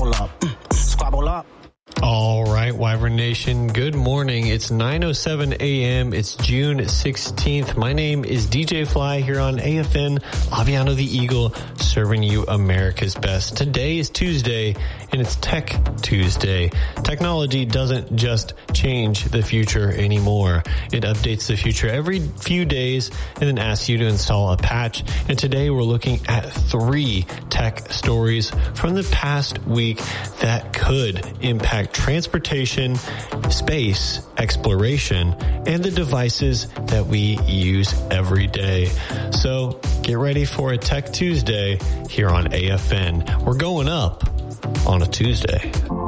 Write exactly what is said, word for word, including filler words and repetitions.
squabble up, mm, squabble up. All right, Wyvern Nation, good morning. It's nine oh seven a.m. It's June sixteenth. My name is D J Fly here on A F N, Aviano the Eagle, serving you America's best. Today is Tuesday, and it's Tech Tuesday. Technology doesn't just change the future anymore. It updates the future every few days and then asks you to install a patch. And today we're looking at three tech stories from the past week that could impact transportation, space, exploration, and the devices that we use every day. So get ready for a Tech Tuesday here on A F N. We're going up on a Tuesday.